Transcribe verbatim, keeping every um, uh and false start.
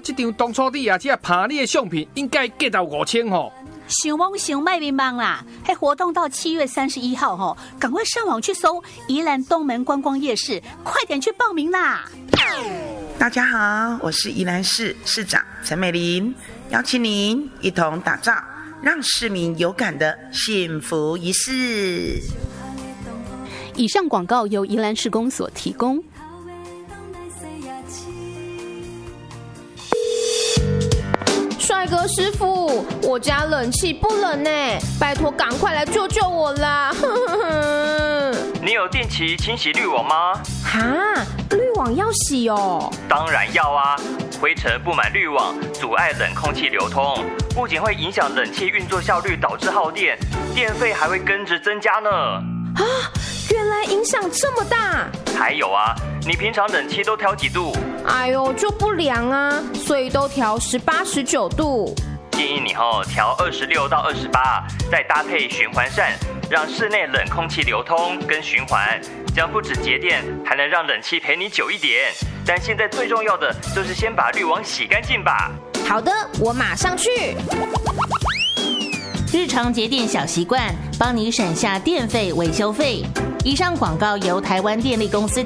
这张当初你也只拍你的相片，应该价到五千吼。 想忙想卖迷茫啦！还活动到七月三十一号吼，赶快上网去搜宜兰东门观光夜市，快点去报名啦！ 大家好，我是宜兰市市长陈美玲，邀请您一同打造让市民有感的幸福仪式。 以上广告由宜兰市公所提供。 帅哥师傅，我家冷气不冷呢，拜托赶快来救救我啦！ 你有定期清洗滤网吗？ 哈，滤网要洗哦？ 当然要啊！灰尘布满滤网，阻碍冷空气流通，不仅会影响冷气运作效率，导致耗电，电费还会跟着增加呢。 啊，原来影响这么大！ 还有啊，你平常冷气都调几度？ 哎呦，就不良啊，所以都调十八、十九度。 建议你后调二十六到二十八，再搭配循环扇，让室内冷空气流通跟循环，这样不止节电，还能让冷气陪你久一点。但现在最重要的就是先把滤网洗干净吧。 好的，我马上去。 日常节电小习惯，帮你省下电费、维修费。以上广告由台湾电力公司提